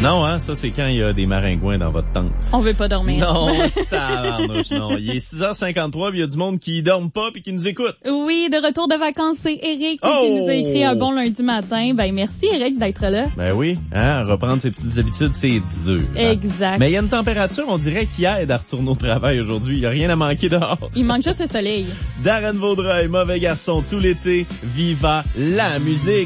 Non, hein, ça c'est quand il y a des maringouins dans votre tente. On veut pas dormir. Non, tabarnouche, non. Il est 6h53, puis il y a du monde qui dorme pas puis qui nous écoute. Oui, de retour de vacances, c'est Eric qui nous a écrit un bon lundi matin. Ben merci Eric d'être là. Ben oui, hein, reprendre ses petites habitudes, c'est dur. Hein? Exact. Mais il y a une température, on dirait, qui aide à retourner au travail aujourd'hui. Il y a rien à manquer dehors. Il manque juste le soleil. Darren Vaudreuil, mauvais garçon, tout l'été, viva la musique.